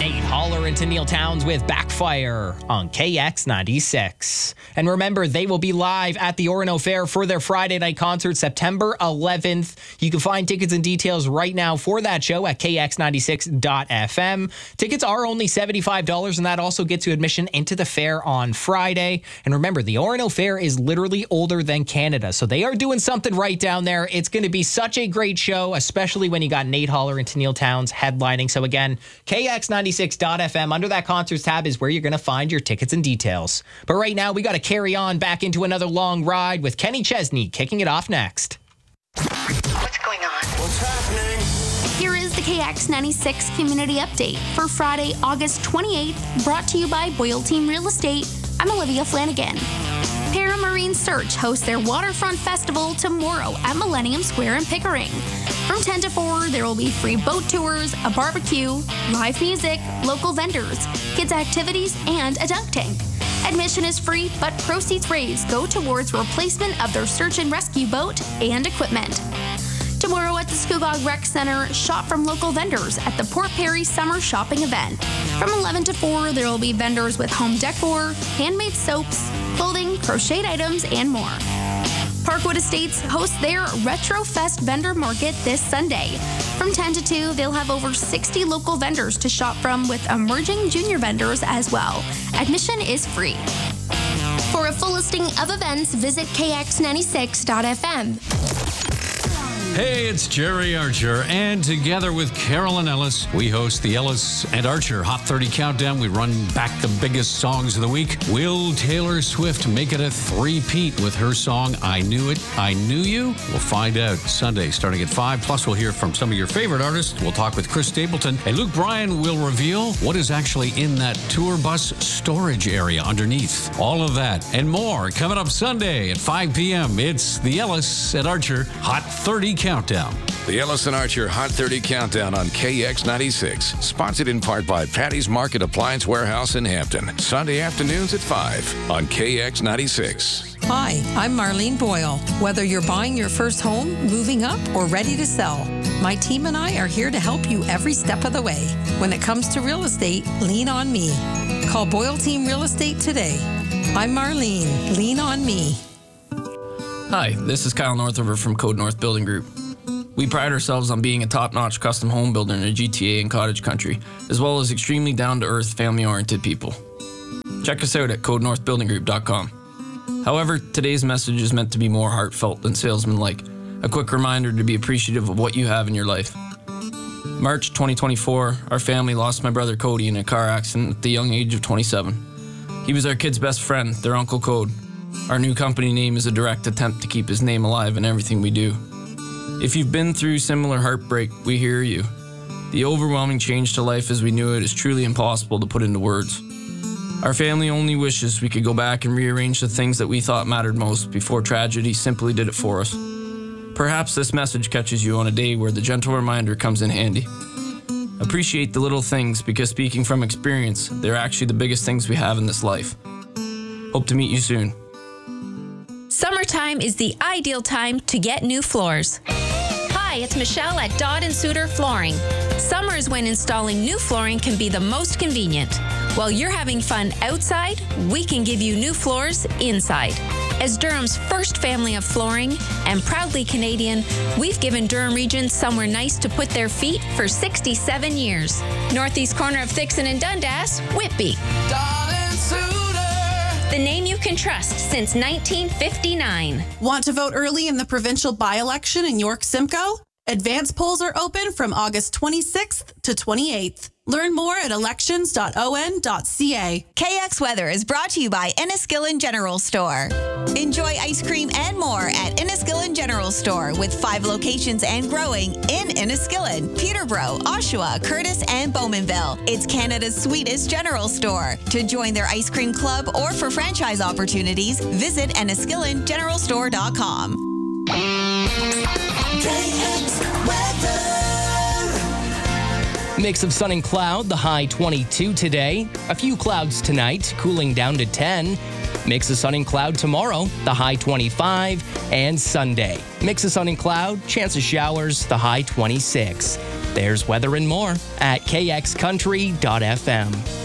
Nate Holler into Neil Towns with Backfire on KX96. And remember, they will be live at the Orono Fair for their Friday night concert, September 11th. You can find tickets and details right now for that show at kx96.fm. Tickets are only $75, and that also gets you admission into the fair on Friday. And remember, the Orono Fair is literally older than Canada, so they are doing something right down there. It's going to be such a great show, especially when you got Nate Holler and Neil Towns headlining. So again, kx96.fm under that concerts tab is where you're going to find your tickets and details. But right now, we got to carry on back into another long ride with Kenny Chesney kicking it off next. What's going on? What's happening? Here is the KX96 Community Update for Friday, August 28th, brought to you by Boyle Team Real Estate. I'm Olivia Flanagan. Paramarine Search hosts their Waterfront Festival tomorrow at Millennium Square in Pickering. From 10 to 4, there will be free boat tours, a barbecue, live music, local vendors, kids' activities, and a dunk tank. Admission is free, but proceeds raised go towards replacement of their search and rescue boat and equipment. Tomorrow at the Scugog Rec Center, shop from local vendors at the Port Perry Summer Shopping Event. From 11 to 4, there will be vendors with home decor, handmade soaps, clothing, crocheted items, and more. Parkwood Estates hosts their Retro Fest vendor market this Sunday. From 10 to 2, they'll have over 60 local vendors to shop from with emerging junior vendors as well. Admission is free. For a full listing of events, visit kx96.fm. Hey, it's Jerry Archer, and together with Carolyn Ellis, we host the Ellis and Archer Hot 30 Countdown. We run back the biggest songs of the week. Will Taylor Swift make it a three-peat with her song, I Knew It, I Knew You? We'll find out Sunday starting at 5. Plus, we'll hear from some of your favorite artists. We'll talk with Chris Stapleton, and Luke Bryan will reveal what is actually in that tour bus storage area underneath. All of that and more coming up Sunday at 5 p.m. It's the Ellis and Archer Hot 30 Countdown. The Ellis and Archer Hot 30 Countdown on KX96. Sponsored in part by Patty's Market Appliance Warehouse in Hampton. Sunday afternoons at 5 on KX96. Hi, I'm Marlene Boyle. Whether you're buying your first home, moving up, or ready to sell, my team and I are here to help you every step of the way. When it comes to real estate, lean on me. Call Boyle Team Real Estate today. I'm Marlene. Lean on me. Hi, this is Kyle Northover from Code North Building Group. We pride ourselves on being a top-notch custom home builder in the GTA and cottage country, as well as extremely down-to-earth, family-oriented people. Check us out at CodeNorthBuildingGroup.com. However, today's message is meant to be more heartfelt than salesman-like. A quick reminder to be appreciative of what you have in your life. March 2024, our family lost my brother Cody in a car accident at the young age of 27. He was our kid's best friend, their Uncle Code. Our new company name is a direct attempt to keep his name alive in everything we do. If you've been through similar heartbreak, we hear you. The overwhelming change to life as we knew it is truly impossible to put into words. Our family only wishes we could go back and rearrange the things that we thought mattered most before tragedy simply did it for us. Perhaps this message catches you on a day where the gentle reminder comes in handy. Appreciate the little things because, speaking from experience, they're actually the biggest things we have in this life. Hope to meet you soon. Summertime is the ideal time to get new floors. Hi, it's Michelle at Dodd & Suter Flooring. Summer is when installing new flooring can be the most convenient. While you're having fun outside, we can give you new floors inside. As Durham's first family of flooring and proudly Canadian, we've given Durham Region somewhere nice to put their feet for 67 years. Northeast corner of Thixon and Dundas, Whitby. Dodd & Suter. The name you can trust since 1959. Want to vote early in the provincial by-election in York Simcoe? Advance polls are open from August 26th to 28th. Learn more at elections.on.ca. KX Weather is brought to you by Enniskillen General Store. Enjoy ice cream and more at Enniskillen General Store with 5 locations and growing in Enniskillen, Peterborough, Oshawa, Curtis, and Bowmanville. It's Canada's sweetest general store. To join their ice cream club or for franchise opportunities, visit EnniskillenGeneralStore.com. KX Weather. Mix of sun and cloud, the high 22 today. A few clouds tonight, cooling down to 10. Mix of sun and cloud tomorrow, the high 25. And Sunday, mix of sun and cloud, chance of showers, the high 26. There's weather and more at kxcountry.fm.